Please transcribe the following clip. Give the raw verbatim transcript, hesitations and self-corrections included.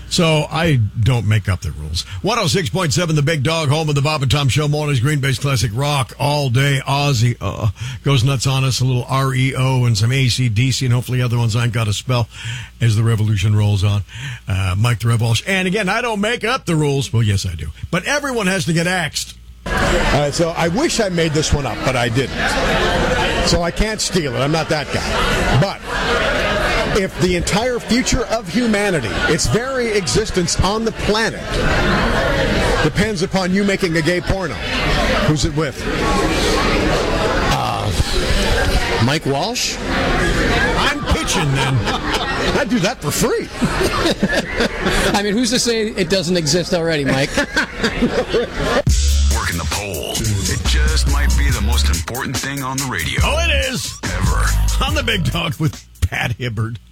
So I don't make up the rules. one oh six point seven, The Big Dog, home of the Bob and Tom Show, mornings, Green Bay's classic rock all day. Ozzy uh, goes nuts on us, a little R E O and some A C D C, and hopefully other ones I ain't got to spell as the revolution rolls on. Uh, Mike the Rev Walsh. And again, I don't make up the rules. Well, yes, I do. But everyone has to get axed. All right, so I wish I made this one up, but I didn't. So I can't steal it. I'm not that guy. But if the entire future of humanity, its very existence on the planet, depends upon you making a gay porno, who's it with? Uh, Mike Walsh? I'm pitching then. I'd do that for free. I mean, who's to say it doesn't exist already, Mike? Working the polls. It just might be the most important thing on the radio. Oh, it is. Ever. On The Big Dog with Pat Hibbard.